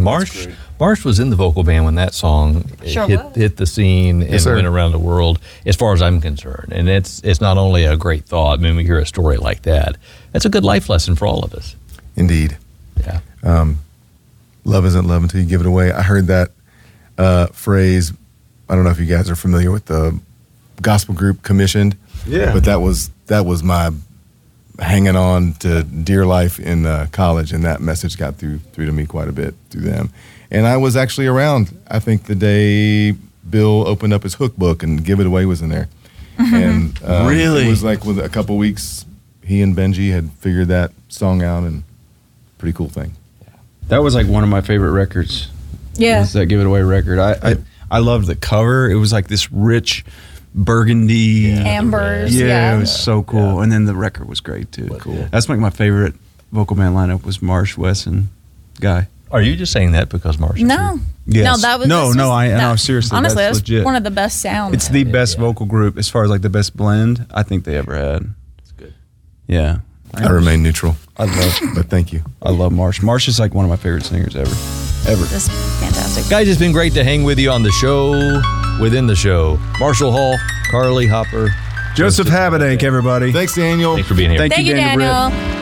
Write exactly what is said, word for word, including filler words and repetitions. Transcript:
Marsh Marsh was in the vocal band when that song Sure hit, was. hit the scene and Yes, sir. went around the world, as far as I'm concerned. And it's it's not only a great thought. I mean, we hear a story like that. That's a good life lesson for all of us. Indeed. Yeah. Um, love isn't love until you give it away. I heard that uh, phrase. I don't know if you guys are familiar with the gospel group Commissioned. Yeah. But that was that was my hanging on to dear life in uh, college, and that message got through through to me quite a bit through them. And I was actually around, I think, the day Bill opened up his Hook book and Give It Away was in there. And um, Really? it was like with a couple weeks, he and Benji had figured that song out, and pretty cool thing. That was like one of my favorite records. Yeah. Was that Give It Away record. I, I I loved the cover. It was like this rich burgundy. Ambers. Yeah, Yeah. it was so cool. And then the record was great too. Cool. That's like my favorite vocal band lineup was Marsh, Wes, and Guy. Are you just saying that because Marsh is No. Yes. No, that was No, this no, was- I- that- no, seriously, Honestly, that's that's, legit. one of the best sounds. It's the Yeah, best yeah. vocal group as far as like the best blend I think they ever had. That's good. Yeah. I remain neutral, I love but thank you. I love Marsh. Marsh is like one of my favorite singers ever. Ever. Just fantastic. Guys, it's been great to hang with you on the show, within the show. Marshall Hall, Carly Hopper, Joseph Habedank, everybody. Thanks, Daniel. thanks for being here. Thank Thank you, you, Daniel Britt. Daniel.